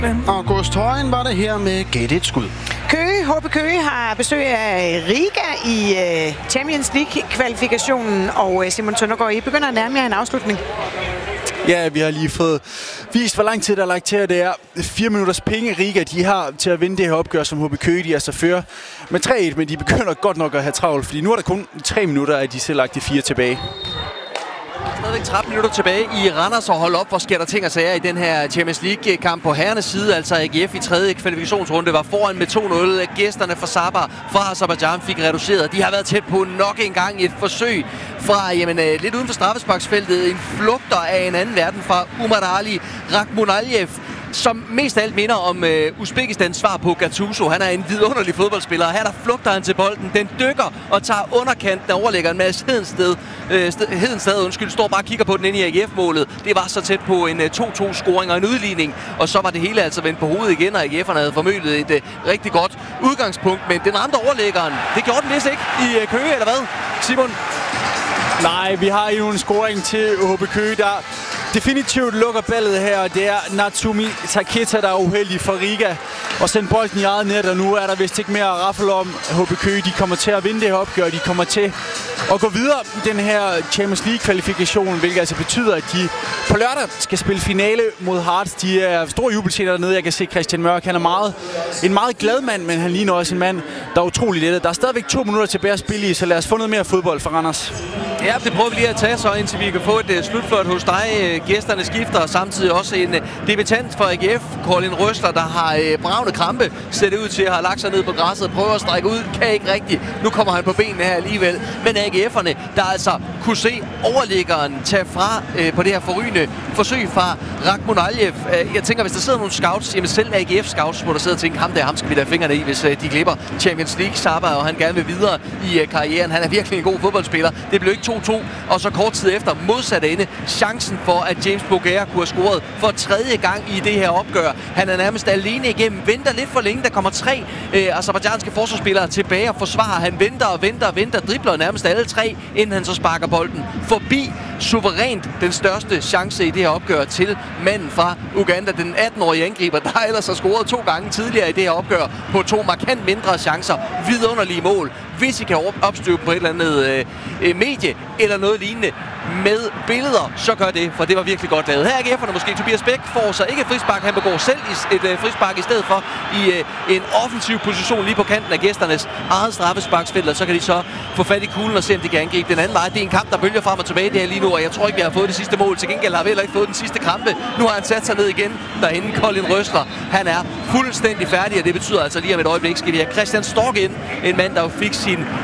August Højen var det her med Gæt et skud. HB Køge har besøg af Riga i Champions League-kvalifikationen, og Simon Søndergaard, I begynder at nærme jer en afslutning. Ja, vi har lige fået vist, hvor lang tid der er lagt til, at det er 4 minutters penge, Riga de har til at vinde det her opgør, som HB Køge de altså fører med 3-1, men de begynder godt nok at have travlt, fordi nu er der kun 3 minutter, at de selv lagt de 4 tilbage. Stadigvæk 13 minutter tilbage i Randers og hold op, hvor sker der ting og sager i den her Champions League-kamp på herrenes side. Altså AGF i tredje kvalifikationsrunde var foran med 2-0. Gæsterne fra Sabah fra Aserbajdsjan fik reduceret. De har været tæt på nok en gang i et forsøg fra lidt uden for straffesparksfeltet. En flugter af en anden verden fra Umar Ali Rakhmonaliev, som mest af alt minder om Uzbekistans svar på Gattuso. Han er en vidunderlig fodboldspiller, og her der flugter han til bolden. Den dykker og tager underkanten af overlæggeren. Mads Hedenstad, står bare og kigger på den inde i AGF-målet. Det var så tæt på en 2-2-scoring og en udligning, og så var det hele altså vendt på hovedet igen, og AGF'erne havde formølet et rigtig godt udgangspunkt, men den ramte overlæggeren. Det gjorde den vist ikke i Køge, eller hvad, Simon? Nej, vi har jo en scoring til HB Køge, der definitivt lukker ballet her. Det er Natsumi Taketa, der er uheldig for Riga og sender bolden i eget net, og nu er der vist ikke mere at raffle om. HB Køge, de kommer til at vinde det her opgør, de kommer til at gå videre i den her Champions League-kvalifikation, hvilket altså betyder, at de på lørdag skal spille finale mod Hearts. De er store jubelscener dernede. Jeg kan se Christian Mørk, han er en meget glad mand, men han ligner også en mand, der er utrolig lettet. Der er stadigvæk 2 minutter tilbage at spille i, så lad os få noget mere fodbold for Randers. Ja, det prøver vi lige at tage så, indtil vi kan få et slutført hos dig. Gæsterne skifter, og samtidig også en debutant for AGF, Colin Røsler, der har bravne krampe, ser det ud til at have lagt sig ned på græsset, prøver at strække ud, kan ikke rigtigt. Nu kommer han på benene her alligevel. Men AGF'erne, der altså kunne se overliggeren tage fra på det her forrygende forsøg fra Rakhmonaliev. Jeg tænker, hvis der sidder nogle scouts, jamen selv AGF-scouts, hvor der sidder og tænker, ham skal vi da fingrene i, hvis de glipper Champions League Sabah, og han gerne vil videre i karrieren. Han er virkelig en god fodboldspiller. Det blev ikke 2-2, og så kort tid efter modsat ende chancen for, at James Bougherra kunne have scoret for 3. gang i det her opgør. Han er nærmest alene igennem, venter lidt for længe. Der kommer 3 aserbajdsjanske forsvarsspillere tilbage og forsvarer. Han venter, dribler nærmest alle 3, inden han så sparker bolden forbi. Suverænt den største chance i det her opgør til manden fra Uganda, den 18-årige angriber, der ellers har scoret 2 gange tidligere i det her opgør på 2 markant mindre chancer. Vidunderlige mål. Hvis I kan opstøve på et eller andet medie eller noget lignende med billeder, så gør det, for det var virkelig godt lavet. Her er AGF'erne måske. Tobias Bæk får så ikke et frispark. Han begår selv et frispark i stedet for i en offensiv position lige på kanten af gæsternes eget straffesparksfelt, og så kan de så få fat i kuglen og se, om de kan angribe den anden vej. Det er en kamp, der bølger frem og tilbage der lige nu, og jeg tror ikke, vi har fået det sidste mål. Til gengæld har vi heller ikke fået den sidste krampe. Nu har han sat sig ned igen derinde. Colin Røsler, han er fuldstændig færdig, og det betyder altså lige om et øjeblik skal vi have Christian Stork ind. En mand, der fik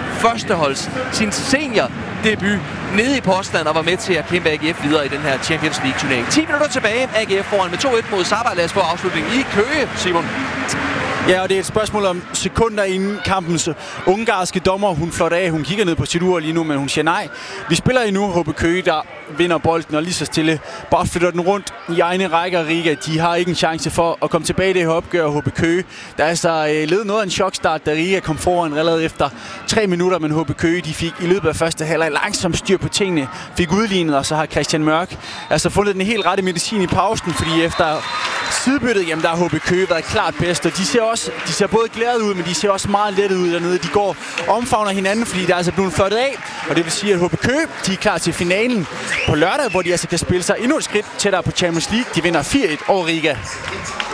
sin senior debut nede i Potsdam og var med til at kæmpe AGF videre i den her Champions League-turnering. 10 minutter tilbage. AGF foran med 2-1 mod Sabah. Lad os få afslutningen i Køge, Simon. Ja, og det er et spørgsmål om sekunder inden kampens ungarske dommer. Hun flot af. Hun kigger ned på sit ur lige nu, men hun siger nej. Vi spiller endnu. HB Køge, der vinder bolden og lige så stille bare flytter den rundt i egne rækker. Riga, de har ikke en chance for at komme tilbage i det her opgør. HB Køge, der er altså ledet noget af en chokstart, da Riga kom foran allerede efter 3 minutter, men HB Køge, de fik i løbet af første halvleg langsomt styr på tingene, fik udlignet, og så har Christian Mørk altså fundet den helt rette medicin i pausen, fordi efter sidebyttet, jamen der har HB Køge været klart bedst, og de ser både glade ud, men de ser også meget lettet ud dernede. De går omfavner hinanden, fordi der er altså blevet flottet af, og det vil sige, at HB Køge, de er klar til finalen på lørdag, hvor de altså kan spille sig endnu et skridt tættere på Champions League. De vinder 4-1 over Riga.